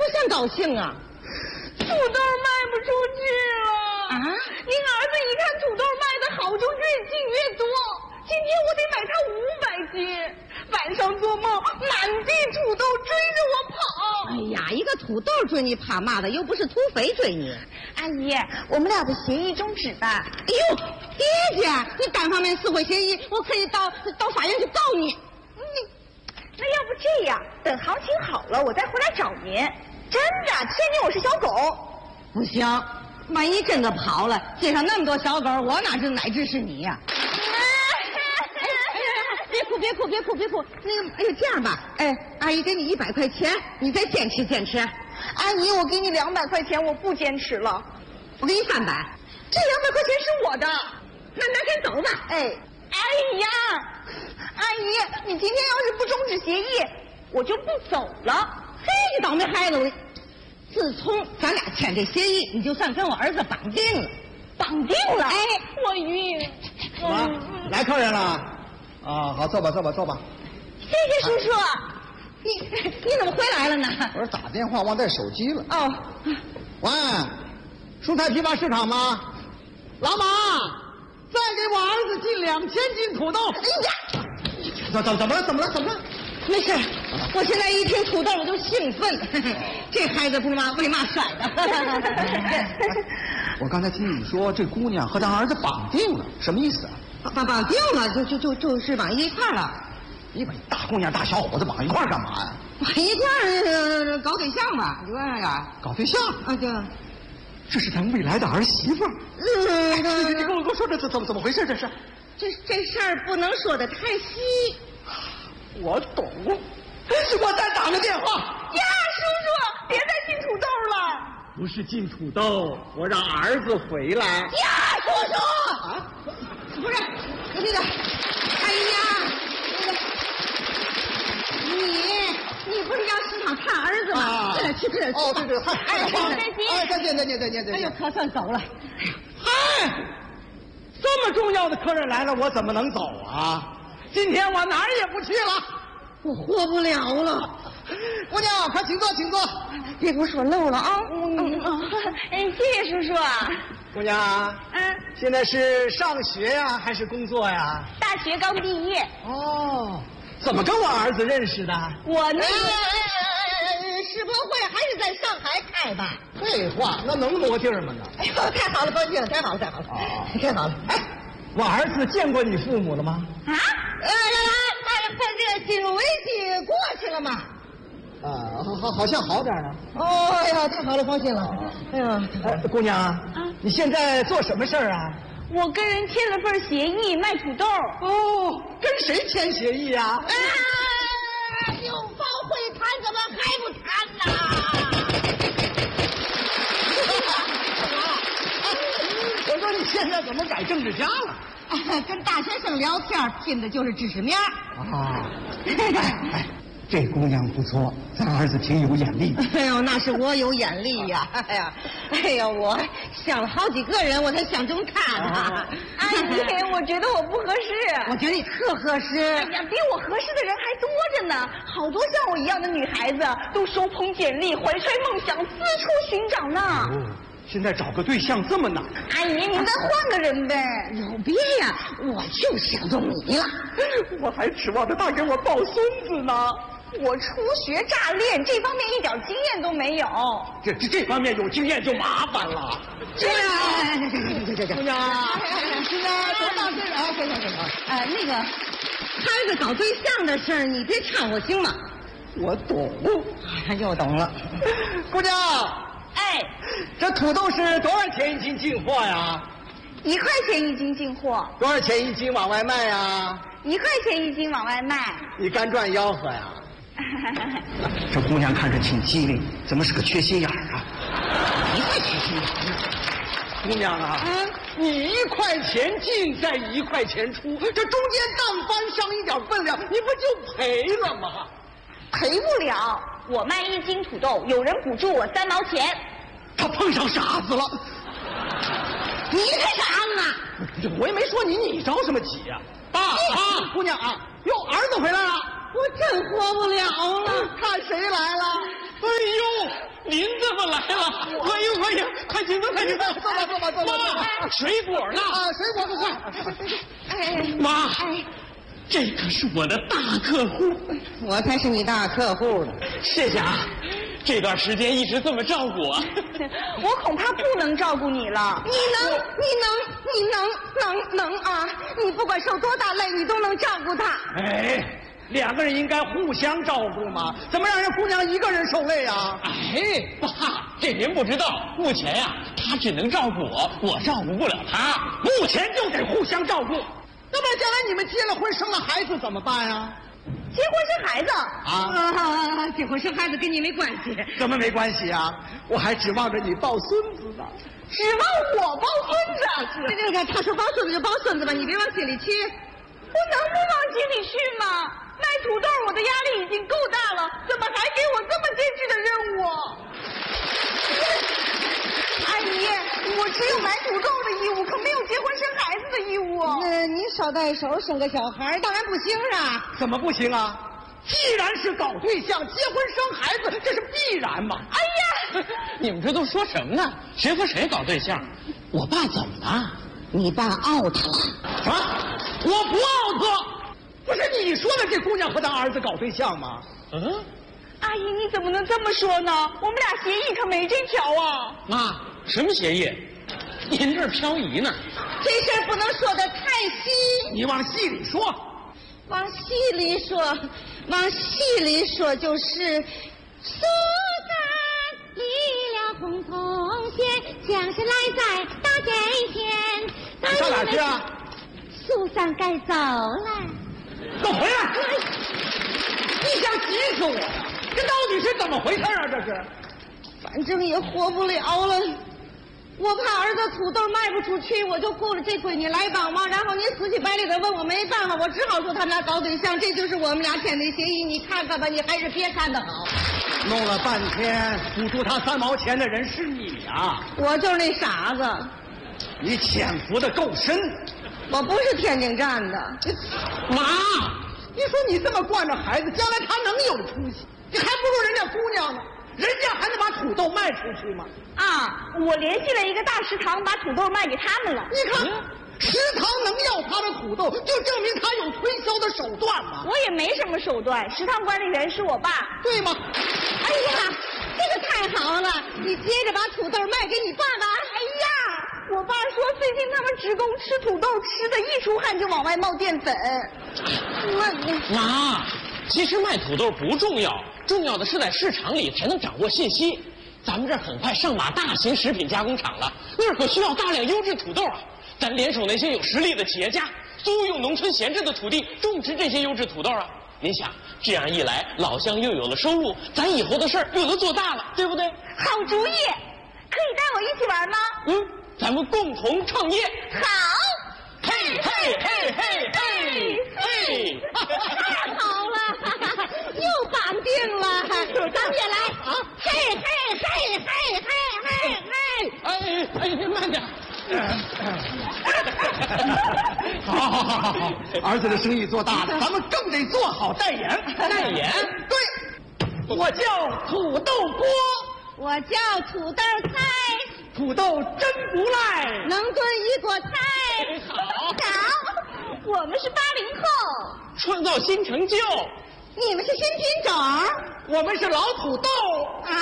像高兴啊？ 土豆卖不出去了啊！您儿子一看土豆卖得好，就越进越多。今天我得买他500斤。晚上做梦，满地土豆追着我跑。 哎呀，一个土豆追你怕嘛的，又不是土匪追你。 阿姨，我们俩的协议终止吧。 哎呦，爹姐，你单方面撕毁协议，我可以到法院去告你。 那要不这样，等行情好了，我再回来找您。真的，签名我是小狗。 不行，万一真的跑了，街上那么多小狗，我哪知哪只是你呀？别哭！那个，哎呦，这样吧，哎，阿姨给你100块钱，你再坚持坚持。 阿姨，我给你200块钱，我不坚持了。 我给你300， 这200块钱是我的。 那先走吧。 哎呀，阿姨，你今天要是不终止协议，我就不走了。 嘿，你倒霉孩子！自从咱俩签这协议，你就算跟我儿子绑定了。 绑定了？ 哎， 我晕。 来客人了。啊，好，坐吧。 谢谢叔叔。 你怎么回来了呢？ 我说打电话忘带手机了。 哦， 喂，蔬菜批发市场吗？老马，再给我儿子进2000斤土豆。哎呀，怎么了？ 没事，我现在一听土豆我就兴奋。这孩子不知道为嘛摔的。 我刚才听你说这姑娘和咱儿子绑定了，什么意思啊？ 绑定了，就是绑一块了。 你把大姑娘大小伙子绑一块干嘛呀？ 绑一块搞对象吧，就那样。 搞对象啊？对。 这是咱未来的儿媳妇。你跟我说这怎么回事？ 这事儿不能说的太细。 我懂。我再打个电话。 呀，叔叔，别再进土豆了。 不是进土豆，我让儿子回来。 呀，叔叔！啊，不是那个，哎呀，你不是要市场看儿子吗？快点去。 哦，对，再见。 哎呦，可算走了。 嗨，这么重要的客人来了，我怎么能走啊？今天我哪儿也不去了， 我活不了了。 姑娘，快请坐。 别给我说漏了啊！ 谢谢叔叔。 姑娘，现在是上学呀，还是工作呀？ 大学刚毕业。 哦，怎么跟我儿子认识的？ 我那世博会还是在上海开吧？ 废话，那能挪地儿吗？ 哎呦，太好了，高兴，太好了！太好了！哎， 我儿子见过你父母了吗？ 啊？他这个金融危机过去了嘛？ 好像好点了。 哦呀，太好了，高兴了！哎呀， 姑娘，你现在做什么事儿啊？ 我跟人签了份协议，卖土豆。 哦，跟谁签协议啊？ 有包会谈，怎么还不谈呢？ 我说你现在怎么改政治家了？ 跟大学生聊天，拼的就是知识面。 这姑娘不错，咱儿子挺有眼力。 哎呦，那是我有眼力呀！哎呀，我想了好几个人，我才想中他呢。 阿姨，我觉得我不合适。 我觉得你特合适。 哎呀，比我合适的人还多着呢，好多像我一样的女孩子都手捧简历，怀揣梦想，四处寻找呢。 现在找个对象这么难。 阿姨，您再换个人呗。 有别呀，我就想中你了。 我还指望着他给我抱孙子呢。 我初学乍练，这方面一点经验都没有。 这方面有经验就麻烦了。 这姑娘，现在多大岁数？ 那个孩子搞对象的事儿，你别掺和行吗？ 我懂。 又懂了。 姑娘，这土豆是多少钱一斤进货呀 ？1块钱一斤进货。 多少钱一斤往外卖呀 ？1块钱一斤往外卖。 你干赚吆喝呀？这姑娘看着挺机灵，怎么是个缺心眼儿啊？ 你才缺心眼呢！ 姑娘啊，你1块钱进，再1块钱出，这中间但凡上一点分量，你不就赔了吗？ 赔不了，我卖1斤土豆，有人补助我3毛钱。 他碰上傻子了。 你才傻呢！ 我也没说你，你着什么急呀？姑娘啊，哟，儿子回来了。 我真活不了了， 看谁来了？哎呦， 么来了？欢迎！快请坐，坐吧。妈，水果呢？ 水果快！ 妈，这可是我的大客户。 我才是你大客户呢。 谢谢啊，这段时间一直这么照顾我。 我恐怕不能照顾你了。 你能啊！你不管受多大累，你都能照顾他。 哎，两个人应该互相照顾嘛，怎么让人姑娘一个人受累啊？ 哎，爸，这您不知道，目前呀，他只能照顾我，我照顾不了他。 目前就得互相照顾。那么将来你们结了婚生了孩子怎么办呀？ 结婚生孩子结婚生孩子跟你没关系。 怎么没关系啊？我还指望着你抱孙子呢。 指望我抱孙子？ 这个他说抱孙子就抱孙子吧，你别往心里去。 我能不往心里去吗？卖土豆我的压力已经够大了，怎么还给我这么艰巨的任务？阿姨，我只有买土豆的义务，可没有结婚生孩子的义务。 你捎带手生个小孩当然不行啊。 怎么不行啊？既然是搞对象，结婚生孩子，这是必然嘛。 哎呀， 你们这都说什么呢？谁和谁搞对象？我爸怎么了？ 你爸 out 了。 什么？我不 out。不是你说的这姑娘和她儿子搞对象吗？ 阿姨，你怎么能这么说呢？我们俩协议可没这条啊。 妈，什么协议？您这儿漂移呢？ 这事儿不能说的太细。 你往细里说。 往细里说就是。苏三离了红铜线，将士来在大街前。 你上哪去啊？ 苏三该走了。 给我回来！你想急死我呀！这到底是怎么回事啊？这是， 反正也活不了了。我怕儿子土豆卖不出去，我就雇了这闺女来帮忙。然后你死乞白赖的问我，没办法，我只好说他们俩搞对象，这就是我们俩签的协议。你看看吧，你还是别看的好。 弄了半天，付出他3毛钱的人是你啊！ 我就是那傻子。 你潜伏的够深。 我不是天津站的。 妈，你说你这么惯着孩子，将来他能有出息？你还不如人家姑娘呢，人家还能把土豆卖出去吗？ 我联系了一个大食堂，把土豆卖给他们了。 你看，食堂能要他的土豆，就证明他有推销的手段嘛。 我也没什么手段，食堂管理员是我爸， 对吗？ 哎呀，这个太好了！你接着把土豆卖给你爸爸。 哎呀，我爸说最近他们职工吃土豆吃的一出汗就往外冒淀粉。 妈，其实卖土豆不重要，重要的是在市场里才能掌握信息。咱们这儿很快上马大型食品加工厂了，那儿可需要大量优质土豆啊！咱联手那些有实力的企业家，租用农村闲置的土地种植这些优质土豆啊！您想，这样一来，老乡又有了收入，咱以后的事儿又能做大了，对不对？ 好主意，可以带我一起玩吗？ 咱们共同创业。 好。 嘿嘿嘿嘿嘿嘿！ 太好了，又绑定了，咱们也来啊！嘿嘿嘿嘿嘿嘿！ 哎，慢点。 好，儿子的生意做大了，咱们更得做好代言。 代言？ 对，我叫土豆锅， 我叫土豆菜， 土豆真不赖， 能炖一锅菜。 好， 我们是80后， 创造新成就。 你们是新品种， 我们是老土豆啊！